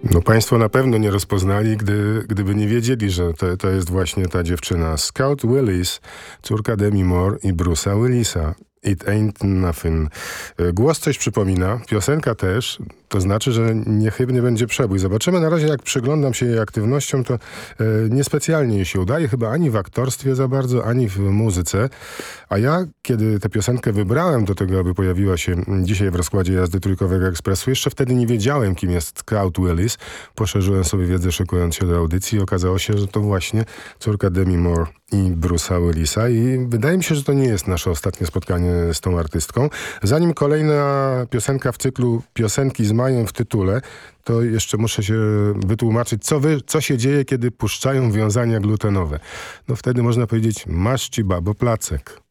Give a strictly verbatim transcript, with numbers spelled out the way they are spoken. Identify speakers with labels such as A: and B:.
A: No państwo na pewno nie rozpoznali, gdy, gdyby nie wiedzieli, że to, to jest właśnie ta dziewczyna. Scout Willis, córka Demi Moore i Bruce'a Willisa. It ain't nothing. Głos coś przypomina, piosenka też, to znaczy, że niechybnie będzie przebój. Zobaczymy na razie, jak przyglądam się jej aktywnościom, to e, niespecjalnie jej się udaje, chyba ani w aktorstwie za bardzo, ani w muzyce. A ja, kiedy tę piosenkę wybrałem do tego, aby pojawiła się dzisiaj w rozkładzie jazdy Trójkowego Ekspresu, jeszcze wtedy nie wiedziałem, kim jest Scout Willis. Poszerzyłem sobie wiedzę, szykując się do audycji i okazało się, że to właśnie córka Demi Moore i Bruce'a Willisa i wydaje mi się, że to nie jest nasze ostatnie spotkanie z tą artystką. Zanim kolejna piosenka w cyklu Piosenki z Majem w tytule, to jeszcze muszę się wytłumaczyć, co, wy, co się dzieje, kiedy puszczają wiązania glutenowe. No wtedy można powiedzieć, masz ci babo placek.